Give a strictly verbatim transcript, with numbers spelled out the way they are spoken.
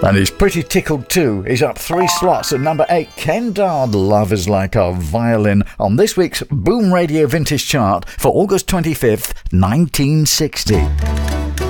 And he's pretty tickled too. He's up three slots at number eight. Ken Dodd, Love is Like a Violin, on this week's Boom Radio Vintage Chart for August twenty-fifth, nineteen sixty.